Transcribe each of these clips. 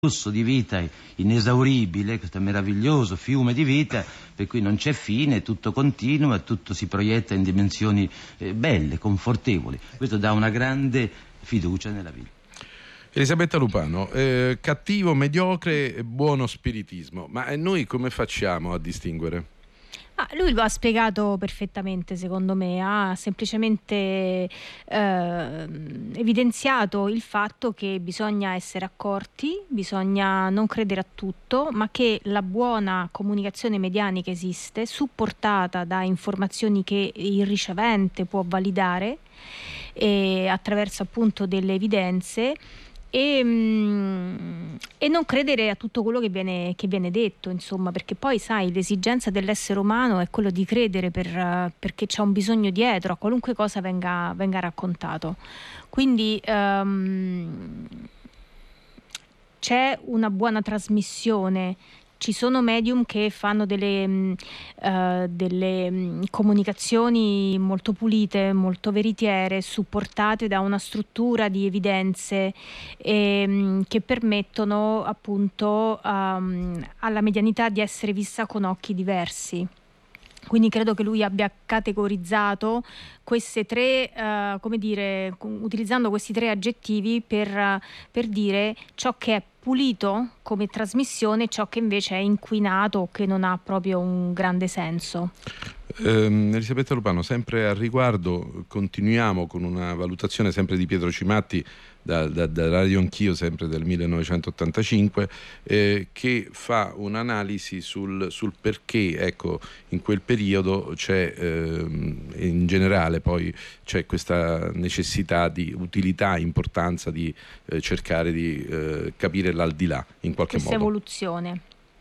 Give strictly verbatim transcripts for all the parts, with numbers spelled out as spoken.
flusso di vita inesauribile, questo meraviglioso fiume di vita per cui non c'è fine, tutto continua, tutto si proietta in dimensioni eh, belle, confortevoli. Questo dà una grande fiducia nella vita. Elisabetta Lupano, eh, cattivo, mediocre e buono spiritismo, ma noi come facciamo a distinguere? Ah, lui lo ha spiegato perfettamente, secondo me, ha semplicemente eh, evidenziato il fatto che bisogna essere accorti, bisogna non credere a tutto, ma che la buona comunicazione mediatica esiste, supportata da informazioni che il ricevente può validare e attraverso appunto delle evidenze. E, mm, e non credere a tutto quello che viene, che viene detto, insomma, perché poi sai, l'esigenza dell'essere umano è quello di credere per, uh, perché c'è un bisogno dietro a qualunque cosa venga, venga raccontato. Quindi um, c'è una buona trasmissione. Ci sono medium che fanno delle, uh, delle um, comunicazioni molto pulite, molto veritiere, supportate da una struttura di evidenze e, um, che permettono appunto um, alla medianità di essere vista con occhi diversi. Quindi credo che lui abbia categorizzato queste tre, uh, come dire, utilizzando questi tre aggettivi per, uh, per dire ciò che è pulito come trasmissione e ciò che invece è inquinato o che non ha proprio un grande senso. Um, Elisabetta Lupano, sempre al riguardo continuiamo con una valutazione sempre di Pietro Cimatti da, da, da Radio Anch'io, sempre del millenovecentottantacinque, eh, che fa un'analisi sul, sul perché, ecco, in quel periodo c'è eh, in generale poi c'è questa necessità di utilità, importanza di eh, cercare di eh, capire l'aldilà in qualche questa modo. Evoluzione.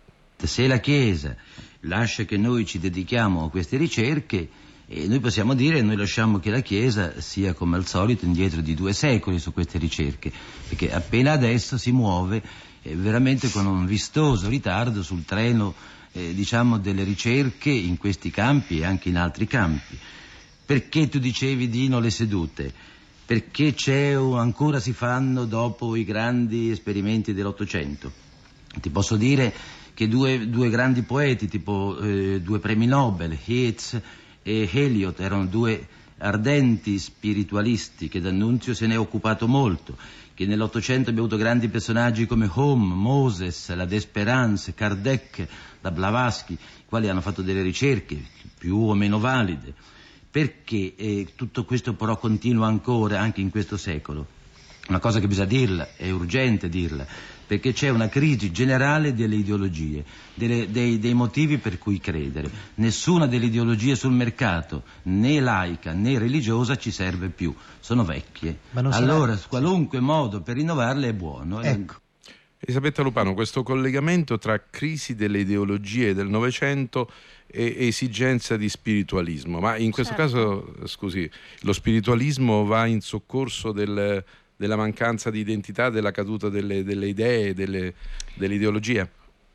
Se la Chiesa lascia che noi ci dedichiamo a queste ricerche, e noi possiamo dire, noi lasciamo che la Chiesa sia come al solito indietro di due secoli su queste ricerche, perché appena adesso si muove eh, veramente con un vistoso ritardo sul treno eh, diciamo delle ricerche in questi campi e anche in altri campi. Perché tu dicevi, Dino, le sedute? Perché c'è ancora si fanno dopo i grandi esperimenti dell'Ottocento. Ti posso dire che due, due grandi poeti, tipo eh, due premi Nobel, Yeats e Eliot, erano due ardenti spiritualisti, che D'Annunzio se ne è occupato molto, che nell'Ottocento abbiamo avuto grandi personaggi come Home, Moses, la D'Esperance, Kardec, la Blavatsky, i quali hanno fatto delle ricerche più o meno valide. Perché eh, tutto questo però continua ancora anche in questo secolo? Una cosa che bisogna dirla, è urgente dirla, perché c'è una crisi generale delle ideologie, delle, dei, dei motivi per cui credere. Nessuna delle ideologie sul mercato, né laica né religiosa, ci serve più, sono vecchie. Allora, sarà... qualunque modo per rinnovarle è buono. Ecco. Elisabetta Lupano, questo collegamento tra crisi delle ideologie del Novecento e esigenza di spiritualismo, ma in questo certo. caso, scusi, lo spiritualismo va in soccorso del... della mancanza di identità, della caduta delle, delle idee, delle, dell'ideologia?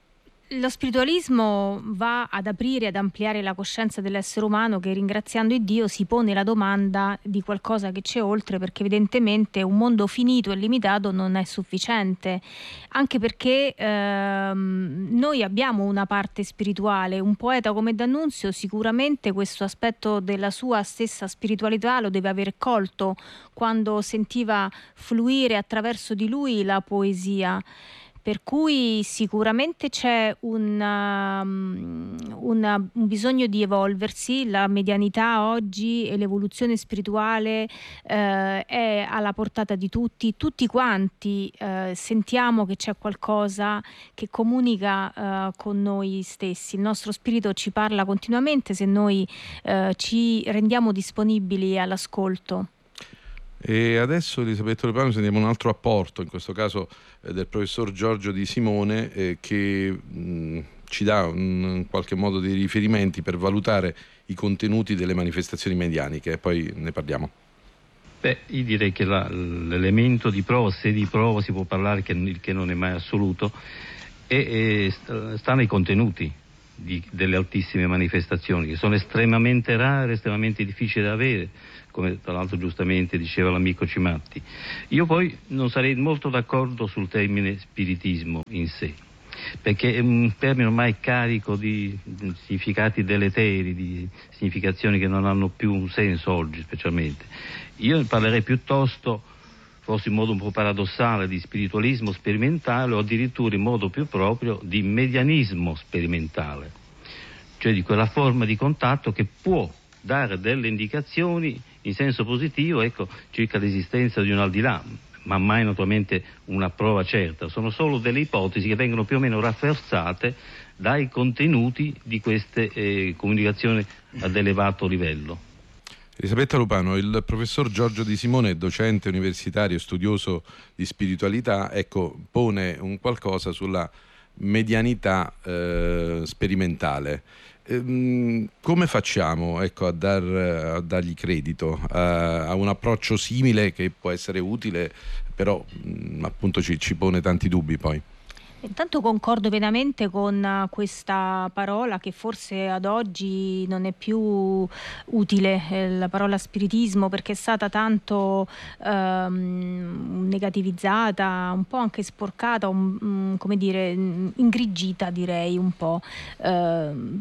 Lo spiritualismo va ad aprire, ad ampliare la coscienza dell'essere umano che, ringraziando Dio, si pone la domanda di qualcosa che c'è oltre, perché evidentemente un mondo finito e limitato non è sufficiente, anche perché ehm, noi abbiamo una parte spirituale. Un poeta come D'Annunzio sicuramente questo aspetto della sua stessa spiritualità lo deve aver colto quando sentiva fluire attraverso di lui la poesia. Per cui sicuramente c'è una, una, un bisogno di evolversi, la medianità oggi e l'evoluzione spirituale eh, è alla portata di tutti, tutti quanti eh, sentiamo che c'è qualcosa che comunica eh, con noi stessi, il nostro spirito ci parla continuamente se noi eh, ci rendiamo disponibili all'ascolto. E adesso, Elisabetta Lupano, sentiamo un altro apporto, in questo caso eh, del professor Giorgio Di Simone, eh, che mh, ci dà un, in qualche modo dei riferimenti per valutare i contenuti delle manifestazioni medianiche, e poi ne parliamo. Beh, io direi che la, l'elemento di prova, se di prova si può parlare, che, che non è mai assoluto, è, è, sta nei contenuti. di, delle altissime manifestazioni, che sono estremamente rare, estremamente difficili da avere, come tra l'altro giustamente diceva l'amico Cimatti. Io poi non sarei molto d'accordo sul termine spiritismo in sé, perché è un termine ormai carico di significati deleteri, di significazioni che non hanno più un senso oggi specialmente. Io parlerei piuttosto, forse in modo un po' paradossale, di spiritualismo sperimentale, o addirittura in modo più proprio di medianismo sperimentale, cioè di quella forma di contatto che può dare delle indicazioni in senso positivo, ecco, circa l'esistenza di un al di là, ma mai naturalmente una prova certa. Sono solo delle ipotesi che vengono più o meno rafforzate dai contenuti di queste eh, comunicazioni ad elevato livello. Elisabetta Lupano, il professor Giorgio Di Simone, docente universitario, studioso di spiritualità, ecco, pone un qualcosa sulla medianità eh, sperimentale. Ehm, come facciamo, ecco, a, dar, a dargli credito a, a un approccio simile che può essere utile, però mh, appunto ci, ci pone tanti dubbi poi? Intanto concordo pienamente con questa parola, che forse ad oggi non è più utile, eh, la parola spiritismo, perché è stata tanto ehm, negativizzata, un po' anche sporcata, un, um, come dire, ingrigita, direi un po'. Ehm,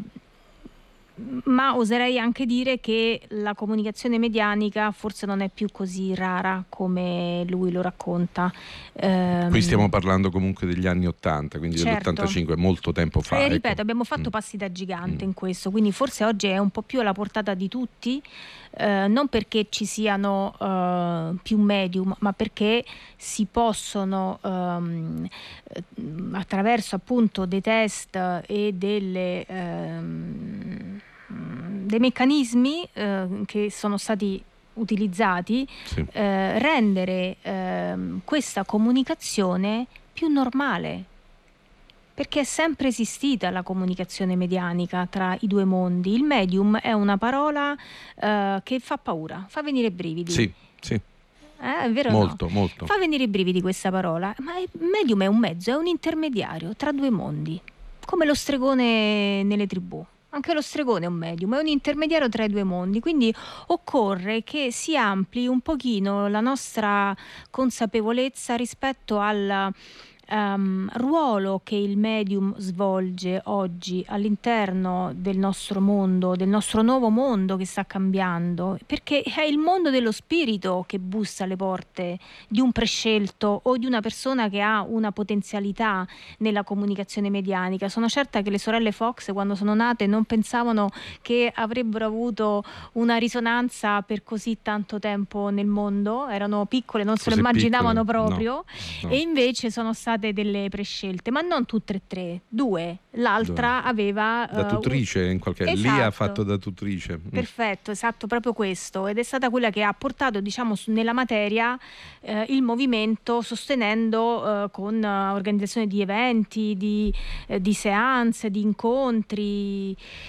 ma oserei anche dire che la comunicazione medianica forse non è più così rara come lui lo racconta. Ehm, Qui stiamo parlando comunque degli anni ottanta, quindi certo. dell'ottantacinque, molto tempo fa. E ripeto, ecco. abbiamo fatto mm. passi da gigante mm. in questo, quindi forse oggi è un po' più alla portata di tutti, eh, non perché ci siano eh, più medium, ma perché si possono ehm, attraverso appunto dei test e delle ehm, dei meccanismi eh, che sono stati utilizzati, sì. eh, rendere eh, questa comunicazione più normale, perché è sempre esistita la comunicazione medianica tra i due mondi. Il medium è una parola eh, che fa paura, fa venire i brividi. Sì, sì. Eh, è vero? Molto, no? molto. Fa venire i brividi questa parola, ma il medium è un mezzo, è un intermediario tra due mondi, come lo stregone nelle tribù. Anche lo stregone è un medium, è un intermediario tra i due mondi, quindi occorre che si ampli un pochino la nostra consapevolezza rispetto al Um, ruolo che il medium svolge oggi all'interno del nostro mondo, del nostro nuovo mondo che sta cambiando, perché è il mondo dello spirito che bussa alle porte di un prescelto o di una persona che ha una potenzialità nella comunicazione medianica. Sono certa che le sorelle Fox, quando sono nate, non pensavano che avrebbero avuto una risonanza per così tanto tempo nel mondo, erano piccole, non se lo immaginavano piccole, proprio, no, no. E invece sono state delle prescelte, ma non tutte e tre, due. L'altra due. aveva da tutrice, uh, in qualche esatto. Lì ha fatto da tutrice. Perfetto, esatto, proprio questo, ed è stata quella che ha portato, diciamo, nella materia eh, il movimento, sostenendo eh, con uh, organizzazione di eventi, di, eh, di seance, di incontri.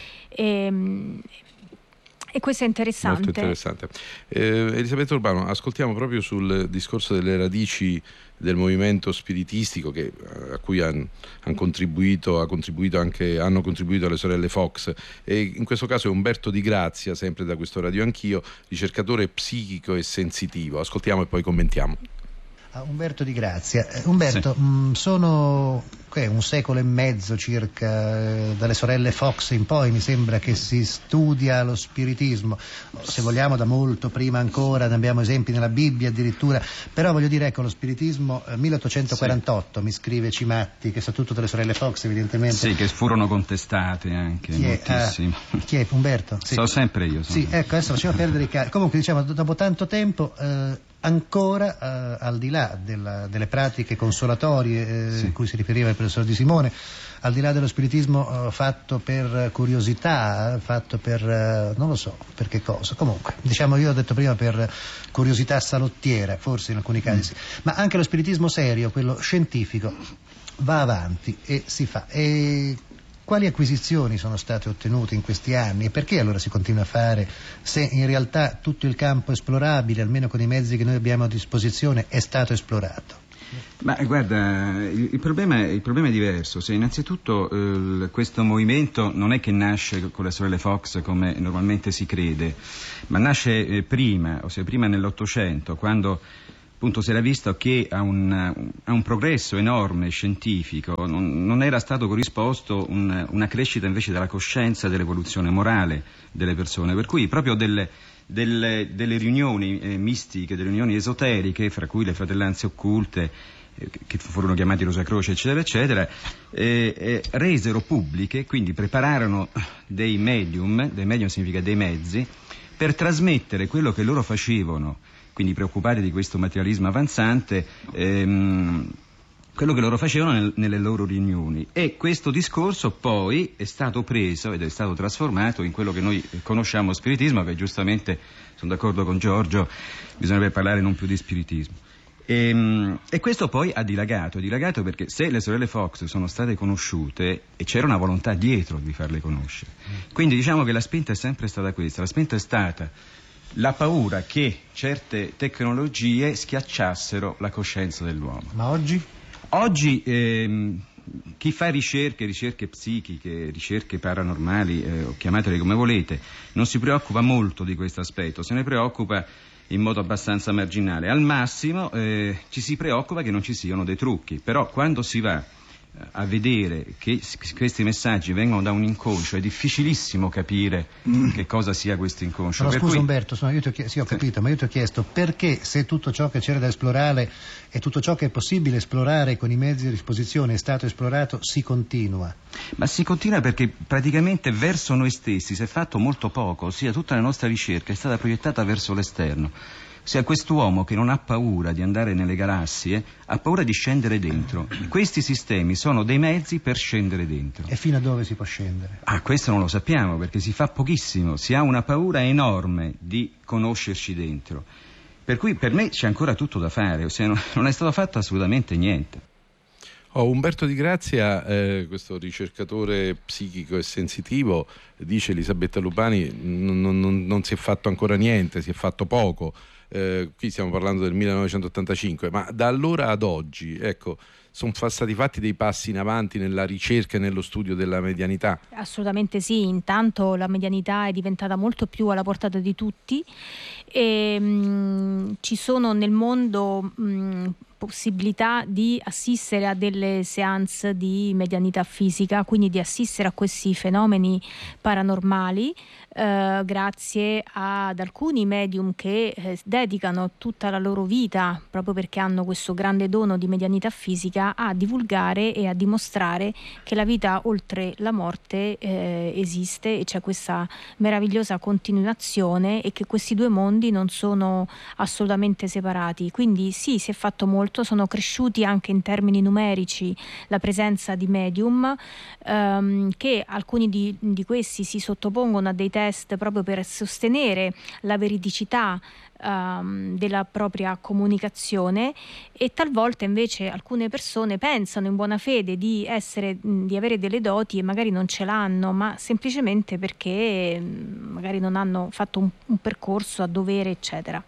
E, E questo è interessante. Molto interessante. Eh, Elisabetta Urbano, ascoltiamo proprio sul discorso delle radici del movimento spiritistico che, a cui han, han contribuito, ha contribuito anche, hanno contribuito le sorelle Fox, e in questo caso è Umberto Di Grazia, sempre da questo Radio Anch'io, ricercatore psichico e sensitivo. Ascoltiamo e poi commentiamo. Ah, Umberto Di Grazia. Eh, Umberto, sì. mh, sono okay, un secolo e mezzo circa, eh, dalle sorelle Fox in poi mi sembra che si studia lo spiritismo, se vogliamo da molto prima ancora, ne abbiamo esempi nella Bibbia addirittura, però voglio dire, ecco, lo spiritismo eh, milleottocentoquarantotto, sì. Mi scrive Cimatti, che è statuto delle sorelle Fox evidentemente. Sì, che furono contestate anche chi è, moltissimo. Uh, chi è Umberto? Sì. Sono sempre io. Sono sì, ecco, adesso facciamo perdere i casi. Comunque diciamo, dopo tanto tempo... Eh, ancora eh, al di là della, delle pratiche consolatorie eh, sì. cui si riferiva il professor Di Simone, al di là dello spiritismo eh, fatto per curiosità, fatto per eh, non lo so per che cosa, comunque diciamo, io ho detto prima per curiosità salottiera, forse in alcuni casi mm. sì, ma anche lo spiritismo serio, quello scientifico, va avanti e si fa. E quali acquisizioni sono state ottenute in questi anni e perché allora si continua a fare, se in realtà tutto il campo esplorabile, almeno con i mezzi che noi abbiamo a disposizione, è stato esplorato? Ma guarda, il, il, problema, il problema è diverso. Se innanzitutto eh, questo movimento non è che nasce con le sorelle Fox come normalmente si crede, ma nasce eh, prima, ossia prima nell'Ottocento, quando appunto si era visto che a un, a un progresso enorme scientifico non, non era stato corrisposto un, una crescita invece della coscienza e dell'evoluzione morale delle persone, per cui proprio delle, delle, delle riunioni eh, mistiche, delle riunioni esoteriche, fra cui le fratellanze occulte, eh, che furono chiamati Rosa Croce, eccetera, eccetera, eh, eh, resero pubbliche, quindi prepararono dei medium, dei medium significa dei mezzi, per trasmettere quello che loro facevano, quindi preoccupati di questo materialismo avanzante, ehm, quello che loro facevano nel, nelle loro riunioni. E questo discorso poi è stato preso ed è stato trasformato in quello che noi conosciamo spiritismo, che giustamente, sono d'accordo con Giorgio, bisognerebbe parlare non più di spiritismo. E, e questo poi ha dilagato, ha dilagato perché se le sorelle Fox sono state conosciute e c'era una volontà dietro di farle conoscere. Quindi diciamo che la spinta è sempre stata questa, la spinta è stata la paura che certe tecnologie schiacciassero la coscienza dell'uomo. Ma oggi? Oggi ehm, chi fa ricerche, ricerche psichiche, ricerche paranormali, eh, o chiamatele come volete, non si preoccupa molto di questo aspetto, se ne preoccupa in modo abbastanza marginale. Al massimo eh, ci si preoccupa che non ci siano dei trucchi, però quando si va a vedere che questi messaggi vengono da un inconscio è difficilissimo capire mm. che cosa sia questo inconscio. No, per scusa cui... Umberto, sono, io ti ho chiesto, sì, ho capito, sì. ma io ti ho chiesto perché, se tutto ciò che c'era da esplorare e tutto ciò che è possibile esplorare con i mezzi a disposizione è stato esplorato, si continua. Ma si continua perché praticamente verso noi stessi si è fatto molto poco, ossia tutta la nostra ricerca è stata proiettata verso l'esterno. Ossia quest'uomo che non ha paura di andare nelle galassie, ha paura di scendere dentro. Questi sistemi sono dei mezzi per scendere dentro. E fino a dove si può scendere? Ah, questo non lo sappiamo perché si fa pochissimo, si ha una paura enorme di conoscerci dentro. Per cui per me c'è ancora tutto da fare, ossia non è stato fatto assolutamente niente. Oh, Umberto Di Grazia, eh, questo ricercatore psichico e sensitivo, dice Elisabetta Lupani, non, non, non si è fatto ancora niente, si è fatto poco. Eh, qui stiamo parlando del millenovecentottantacinque, ma da allora ad oggi, ecco, sono stati fatti dei passi in avanti nella ricerca e nello studio della medianità? Assolutamente sì, intanto la medianità è diventata molto più alla portata di tutti e mh, ci sono nel mondo mh, possibilità di assistere a delle seance di medianità fisica, quindi di assistere a questi fenomeni paranormali eh, grazie ad alcuni medium che eh, dedicano tutta la loro vita, proprio perché hanno questo grande dono di medianità fisica, a divulgare e a dimostrare che la vita oltre la morte eh, esiste e c'è questa meravigliosa continuazione e che questi due mondi non sono assolutamente separati. Quindi sì, si è fatto molto, sono cresciuti anche in termini numerici la presenza di medium ehm, che alcuni di, di questi si sottopongono a dei test proprio per sostenere la veridicità Um, della propria comunicazione, e talvolta invece alcune persone pensano in buona fede di essere, di avere delle doti e magari non ce l'hanno, ma semplicemente perché magari non hanno fatto un, un percorso a dovere, eccetera.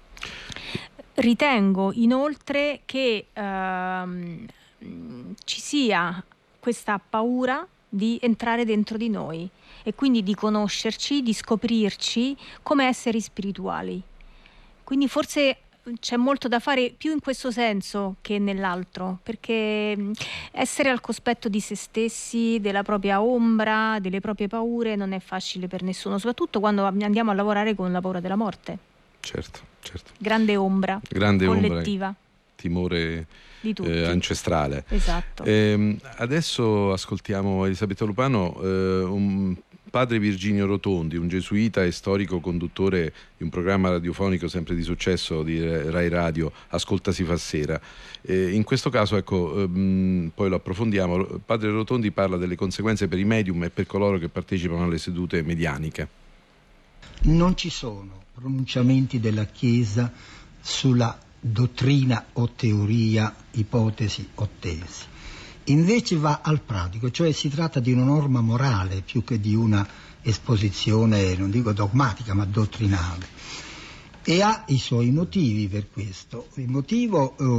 Ritengo inoltre che um, ci sia questa paura di entrare dentro di noi e quindi di conoscerci, di scoprirci come esseri spirituali. Quindi forse c'è molto da fare più in questo senso che nell'altro, perché essere al cospetto di se stessi, della propria ombra, delle proprie paure non è facile per nessuno, soprattutto quando andiamo a lavorare con la paura della morte. Certo, certo. Grande ombra Grande collettiva. Ombra, timore di tutti. Eh, ancestrale. Esatto. Eh, adesso ascoltiamo Elisabetta Lupano, eh, un padre Virginio Rotondi, un gesuita e storico conduttore di un programma radiofonico sempre di successo di Rai Radio, Ascolta si fa sera. Eh, in questo caso, ecco, ehm, poi lo approfondiamo, padre Rotondi parla delle conseguenze per i medium e per coloro che partecipano alle sedute medianiche. Non ci sono pronunciamenti della Chiesa sulla dottrina o teoria, ipotesi o tesi. Invece va al pratico, cioè si tratta di una norma morale più che di una esposizione, non dico dogmatica, ma dottrinale. e ha i suoi motivi per questo. Il motivo, eh,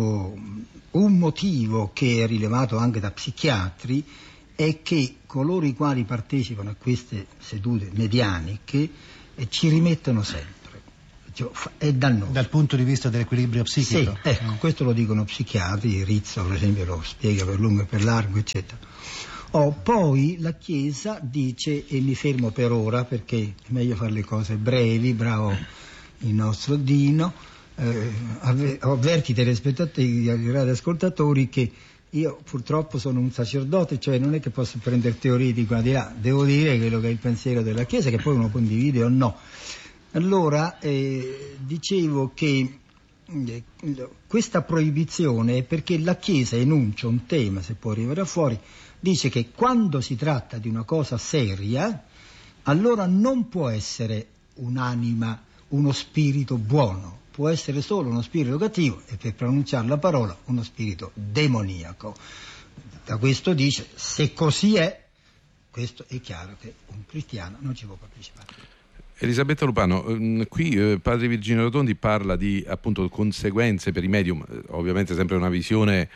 un motivo che è rilevato anche da psichiatri è che coloro i quali partecipano a queste sedute medianiche eh, ci rimettono sempre, cioè, è dannoso. Dal punto di vista dell'equilibrio psichico? Sì, ecco, mm. questo lo dicono psichiatri, Rizzo per esempio lo spiega per lungo e per largo, eccetera. Oh, poi la Chiesa dice, e mi fermo per ora perché è meglio fare le cose brevi, bravo il nostro Dino, eh, avverti i telespettatori, gli radioascoltatori che io purtroppo sono un sacerdote, cioè non è che posso prendere teorie di qua di là, devo dire quello che è il pensiero della Chiesa, che poi uno condivide o no. Allora eh, dicevo che eh, questa proibizione è perché la Chiesa enuncia un tema, se può arrivare fuori, dice che quando si tratta di una cosa seria, allora non può essere un'anima, uno spirito buono, può essere solo uno spirito cattivo e, per pronunciare la parola, uno spirito demoniaco. Da questo dice, se così è, questo è chiaro che un cristiano non ci può partecipare. Elisabetta Lupano, ehm, qui eh, padre Virginio Rotondi parla di appunto conseguenze per i medium, eh, ovviamente sempre una visione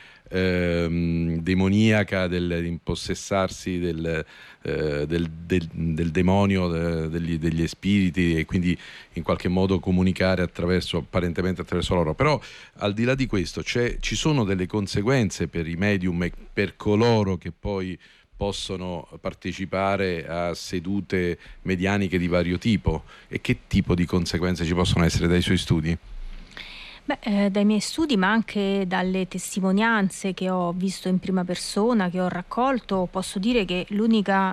ehm, demoniaca dell'impossessarsi del, eh, del, del, del demonio, de, degli, degli spiriti, e quindi in qualche modo comunicare attraverso, apparentemente attraverso loro. Però al di là di questo c'è, ci sono delle conseguenze per i medium e per coloro che poi possono partecipare a sedute medianiche di vario tipo, e che tipo di conseguenze ci possono essere dai suoi studi? Beh, eh, dai miei studi, ma anche dalle testimonianze che ho visto in prima persona, che ho raccolto, posso dire che l'unica,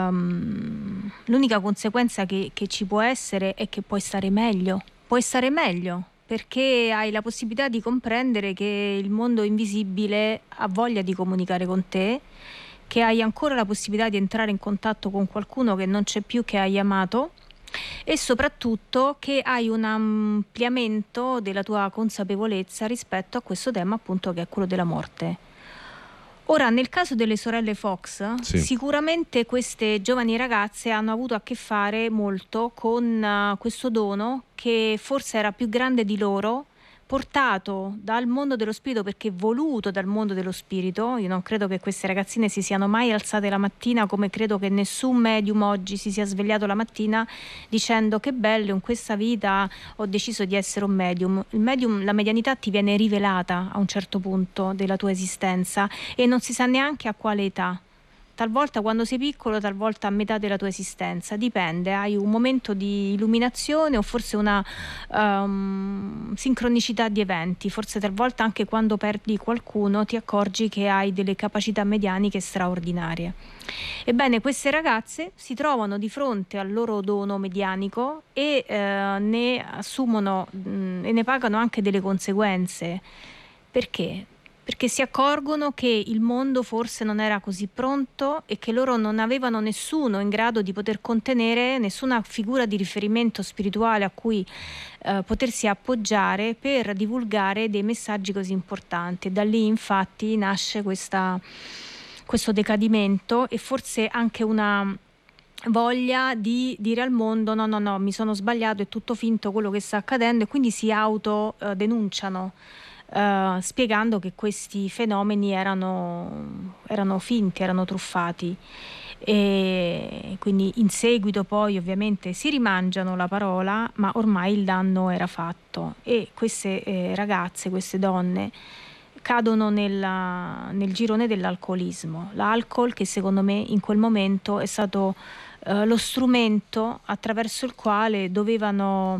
um, l'unica conseguenza che, che ci può essere è che puoi stare meglio, puoi stare meglio perché hai la possibilità di comprendere che il mondo invisibile ha voglia di comunicare con te, che hai ancora la possibilità di entrare in contatto con qualcuno che non c'è più, che hai amato, e soprattutto che hai un ampliamento della tua consapevolezza rispetto a questo tema, appunto, che è quello della morte. Ora, nel caso delle sorelle Fox, sì, sicuramente queste giovani ragazze hanno avuto a che fare molto con uh, questo dono che forse era più grande di loro, portato dal mondo dello spirito, perché voluto dal mondo dello spirito. Io non credo che queste ragazzine si siano mai alzate la mattina, come credo che nessun medium oggi si sia svegliato la mattina dicendo che bello, in questa vita ho deciso di essere un medium. Il medium, la medianità ti viene rivelata a un certo punto della tua esistenza e non si sa neanche a quale età. Talvolta quando sei piccolo, talvolta a metà della tua esistenza, dipende, hai un momento di illuminazione o forse una um, sincronicità di eventi, forse talvolta anche quando perdi qualcuno ti accorgi che hai delle capacità medianiche straordinarie. Ebbene, queste ragazze si trovano di fronte al loro dono medianico e eh, ne assumono mh, e ne pagano anche delle conseguenze. Perché? Perché si accorgono che il mondo forse non era così pronto e che loro non avevano nessuno in grado di poter contenere, nessuna figura di riferimento spirituale a cui eh, potersi appoggiare per divulgare dei messaggi così importanti. Da lì infatti nasce questa, questo decadimento e forse anche una voglia di dire al mondo no no no mi sono sbagliato, è tutto finto quello che sta accadendo, e quindi si autodenunciano. Uh, spiegando che questi fenomeni erano, erano finti, erano truffati, e quindi in seguito poi ovviamente si rimangiano la parola, ma ormai il danno era fatto e queste eh, ragazze, queste donne cadono nella, nel girone dell'alcolismo. L'alcol, che secondo me in quel momento è stato uh, lo strumento attraverso il quale dovevano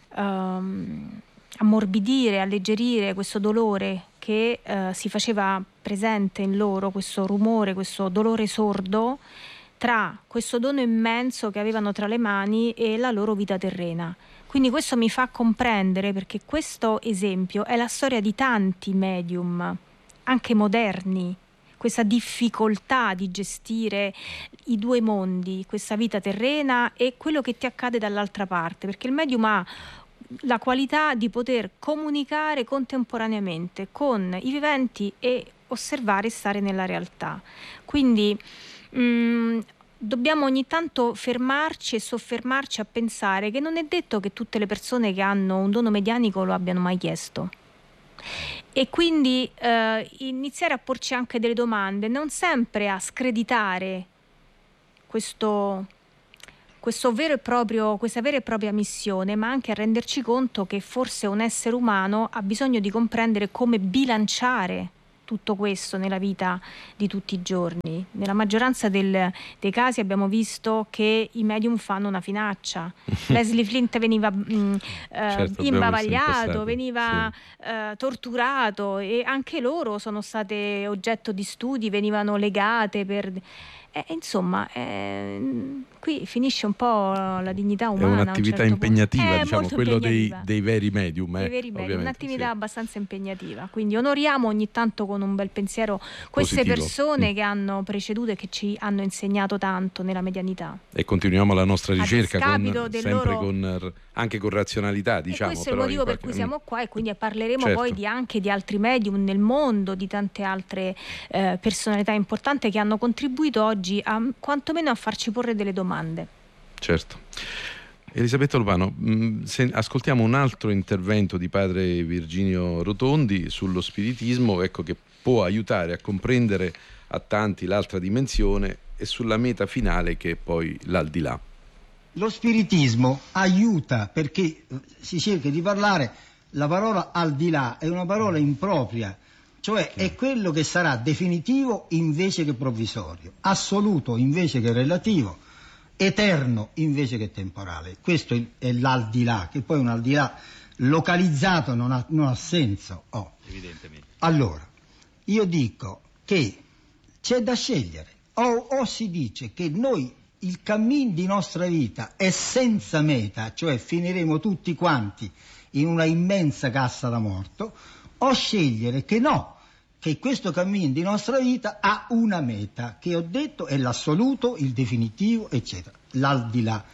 um, ammorbidire, alleggerire questo dolore che eh, si faceva presente in loro, questo rumore, questo dolore sordo tra questo dono immenso che avevano tra le mani e la loro vita terrena. Quindi questo mi fa comprendere, perché questo esempio è la storia di tanti medium, anche moderni, questa difficoltà di gestire i due mondi, questa vita terrena e quello che ti accade dall'altra parte, perché il medium ha la qualità di poter comunicare contemporaneamente con i viventi e osservare e stare nella realtà. Quindi mh, dobbiamo ogni tanto fermarci e soffermarci a pensare che non è detto che tutte le persone che hanno un dono medianico lo abbiano mai chiesto. E quindi eh, iniziare a porci anche delle domande, non sempre a screditare questo, questo vero e proprio, questa vera e propria missione, ma anche a renderci conto che forse un essere umano ha bisogno di comprendere come bilanciare tutto questo nella vita di tutti i giorni. Nella maggioranza del, dei casi abbiamo visto che i medium fanno una finaccia. Leslie Flint veniva mh, certo, eh, imbavagliato, veniva sì. eh, torturato, e anche loro sono state oggetto di studi, venivano legate per... Eh, insomma, eh, qui finisce un po' la dignità umana. È un'attività a un certo impegnativa, punto. diciamo, È quello dei, impegnativa. dei veri medium. Dei Eh, veri medium, un'attività sì. abbastanza impegnativa. Quindi onoriamo ogni tanto con un bel pensiero queste Positivo. persone mm. che hanno preceduto e che ci hanno insegnato tanto nella medianità. E continuiamo la nostra ricerca con, del sempre loro... con, anche con razionalità, diciamo. E questo però è il motivo per qualche... cui siamo qua, e quindi parleremo certo. poi di, anche di altri medium nel mondo, di tante altre eh, personalità importanti che hanno contribuito oggi a quantomeno a farci porre delle domande. Certo. Elisabetta Lupano, mh, se ascoltiamo un altro intervento di padre Virginio Rotondi sullo spiritismo, ecco, che può aiutare a comprendere a tanti l'altra dimensione, e sulla meta finale che è poi l'aldilà. Lo spiritismo aiuta perché si cerca di parlare, la parola al di là è una parola impropria, cioè è quello che sarà definitivo invece che provvisorio, assoluto invece che relativo, eterno invece che temporale. Questo è l'aldilà, che poi un aldilà localizzato non ha, non ha senso. Oh. Evidentemente. Allora, io dico che c'è da scegliere, o, o si dice che noi il cammino di nostra vita è senza meta, cioè finiremo tutti quanti in una immensa cassa da morto, o scegliere che no, che questo cammino di nostra vita ha una meta, che ho detto è l'assoluto, il definitivo, eccetera, l'aldilà.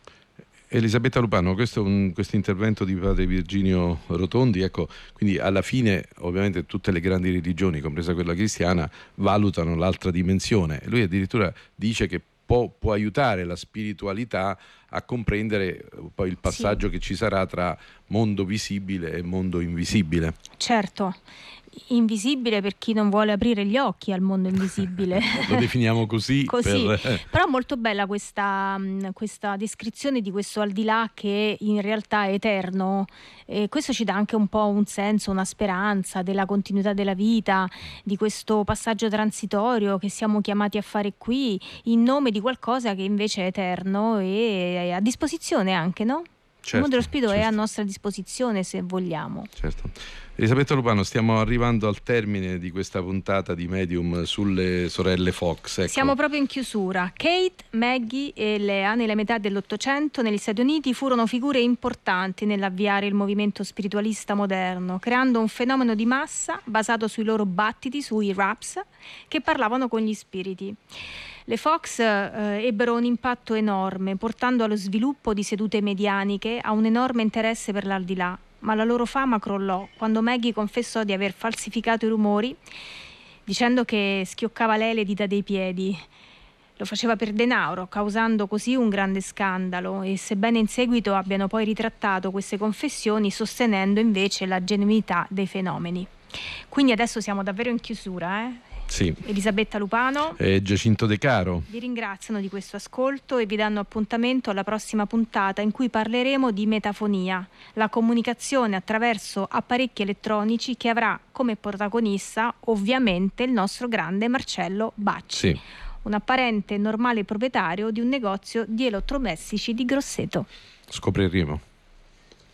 Elisabetta Lupano, questo è un questo intervento di padre Virginio Rotondi, ecco, quindi alla fine ovviamente tutte le grandi religioni, compresa quella cristiana, valutano l'altra dimensione. Lui addirittura dice che può, può aiutare la spiritualità a comprendere poi il passaggio sì. che ci sarà tra mondo visibile e mondo invisibile. Certo. Invisibile per chi non vuole aprire gli occhi al mondo invisibile. Lo definiamo così. così. Per... Però molto bella questa, questa descrizione di questo al di là che in realtà è eterno. E questo ci dà anche un po' un senso, una speranza della continuità della vita, di questo passaggio transitorio che siamo chiamati a fare qui in nome di qualcosa che invece è eterno e è a disposizione anche, no? Certo, il mondo dello spirito certo. è a nostra disposizione se vogliamo. Certo. Elisabetta Lupano, stiamo arrivando al termine di questa puntata di Medium sulle sorelle Fox. Ecco. Siamo proprio in chiusura. Kate, Maggie e Lea nella metà dell'Ottocento negli Stati Uniti furono figure importanti nell'avviare il movimento spiritualista moderno, creando un fenomeno di massa basato sui loro battiti, sui raps, che parlavano con gli spiriti. Le Fox eh, ebbero un impatto enorme, portando allo sviluppo di sedute medianiche, a un enorme interesse per l'aldilà, ma la loro fama crollò quando Maggie confessò di aver falsificato i rumori, dicendo che schioccava lei le dita dei piedi. Lo faceva per denaro, causando così un grande scandalo, e sebbene in seguito abbiano poi ritrattato queste confessioni, sostenendo invece la genuinità dei fenomeni. Quindi adesso siamo davvero in chiusura, eh? Sì. Elisabetta Lupano e Giacinto De Caro vi ringraziano di questo ascolto e vi danno appuntamento alla prossima puntata in cui parleremo di metafonia, la comunicazione attraverso apparecchi elettronici, che avrà come protagonista ovviamente il nostro grande Marcello Bacci, sì. un apparente normale proprietario di un negozio di elettrodomestici di Grosseto. Scopriremo.